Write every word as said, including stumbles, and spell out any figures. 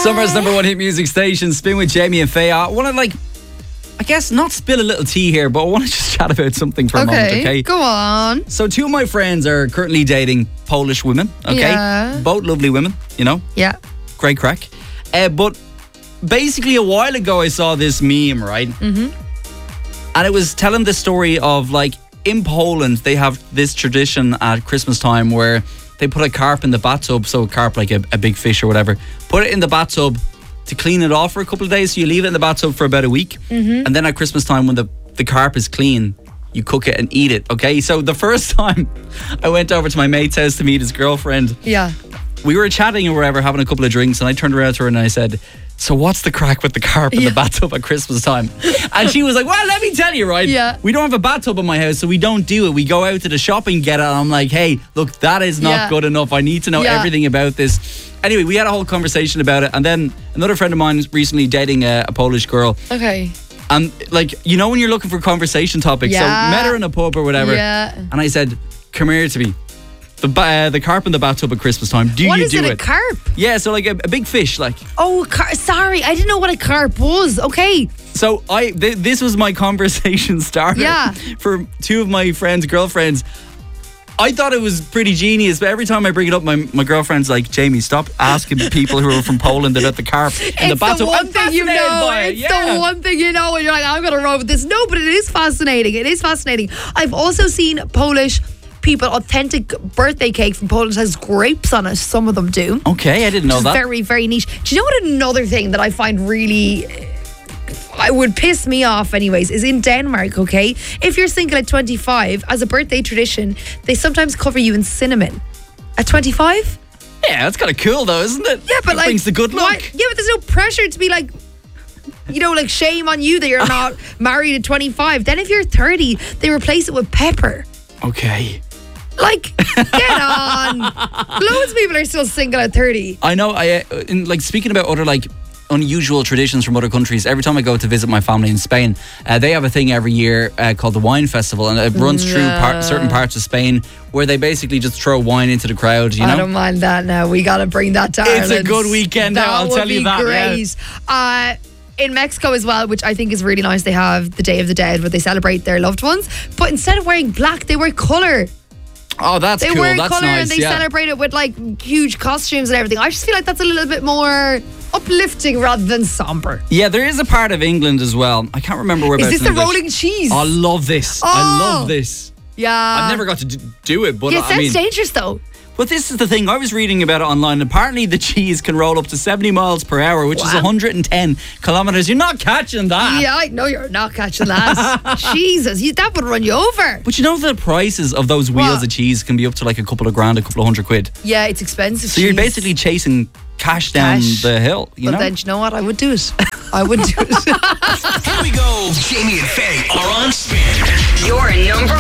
Summer's number one hit music station, Spin with Jamie and Faye. I want to, like, I guess not spill a little tea here, but I want to just chat about something for a okay, moment, okay? Go on. So two of my friends are currently dating Polish women, okay? Yeah. Both lovely women, you know? Yeah. Great crack. Uh, but basically a while ago I saw this meme, right? Mm-hmm. And it was telling the story of, like, in Poland, they have this tradition at Christmas time where they put a carp in the bathtub, so a carp, like a, a big fish or whatever, put it in the bathtub to clean it off for a couple of days. So you leave it in the bathtub for about a week. Mm-hmm. And then at Christmas time, when the, the carp is clean, you cook it and eat it, okay? So the first time I went over to my mate's house to meet his girlfriend, Yeah. we were chatting or whatever, having a couple of drinks, and I turned around to her and I said, so what's the crack with the carp in Yeah. the bathtub at Christmas time? And she was like, well, let me tell you, right? Yeah. We don't have a bathtub in my house, so we don't do it. We go out to the shop and get it. And I'm like, hey, look, that is not Yeah. good enough. I need to know Yeah. everything about this. Anyway, we had a whole conversation about it. And then another friend of mine is recently dating a, a Polish girl. Okay. And, like, you know when you're looking for conversation topics? Yeah. So met her in a pub or whatever. Yeah. And I said, come here to me. The ba- uh, the carp in the bathtub at Christmas time. Do What you is do it, it? a carp? Yeah, so like a, a big fish, like. Oh, car- sorry. I didn't know what a carp was. Okay. So I th- this was my conversation starter Yeah. for two of my friends' girlfriends. I thought it was pretty genius, but every time I bring it up, my, my girlfriend's like, Jamie, stop asking people who are from Poland about the carp in the It's bathtub. the one I'm thing you fascinated know. by it, It's yeah. the one thing you know, and you're like, I'm gonna roll with this. No, but it is fascinating. It is fascinating. I've also seen Polish people, authentic birthday cake from Poland has grapes on it. Some of them do. Okay, I didn't know Which is that. very, very niche. Do you know what another thing that I find really, I would piss me off anyways, is in Denmark, okay? If you're single at twenty-five, as a birthday tradition, they sometimes cover you in cinnamon. At twenty-five? Yeah, that's kind of cool though, isn't it? Yeah, but it like... brings the good luck. why- Yeah, but there's no pressure to be like... You know, like shame on you that you're not married at twenty-five. Then if you're thirty, they replace it with pepper. Okay. Like, get on. Loads of people are still single at thirty. I know, I uh, in, like, speaking about other, like, unusual traditions from other countries, every time I go to visit my family in Spain, uh, they have a thing every year uh, called the Wine Festival, and it runs through par- certain parts of Spain where they basically just throw wine into the crowd, you know? I don't mind that now. We got to bring that to It's a Ireland. good weekend that now, I'll would tell you be that, yeah. great. Uh, in Mexico as well, which I think is really nice, they have the Day of the Dead where they celebrate their loved ones. But instead of wearing black, they wear colour. Oh, that's They cool. wear That's colour nice. and they yeah. celebrate it with like huge costumes and everything. I just feel like that's a little bit more uplifting rather than somber. Yeah, there is a part of England as well. I can't remember where. Is this the rolling cheese? I love this. Oh. I love this. Yeah. I've never got to d- do it, but Yeah, it I sounds mean, dangerous though. but this is the thing. I was reading about it online. Apparently, the cheese can roll up to seventy miles per hour, which is Wow. one hundred ten kilometers. You're not catching that. Yeah, I know you're not catching that. Jesus, you, that would run you over. But you know the prices of those wheels What? of cheese can be up to like a couple of grand, a couple of hundred quid. Yeah, it's expensive. So you're cheese. basically chasing cash down Cash. the hill. You But know. then, do you know what? I would do it. I would do it. Here we go. Jamie and Faye are on Spin. Your number